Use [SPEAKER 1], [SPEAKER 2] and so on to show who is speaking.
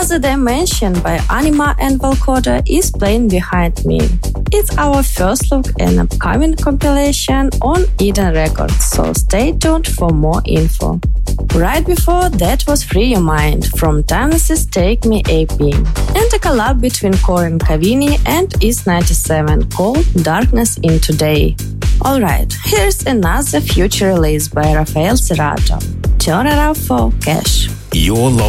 [SPEAKER 1] Another Dimension by Anima and Valcoda is playing behind me. It's our first look in an upcoming compilation on Eden Records, so stay tuned for more info. Right before that was Free Your Mind from Timeless's Take Me AP, and a collab between Corin Cavini and East 97 called Darkness in Today. Alright, here's another future release by Rafael Cerato, Turn It Up for Cash.
[SPEAKER 2] You're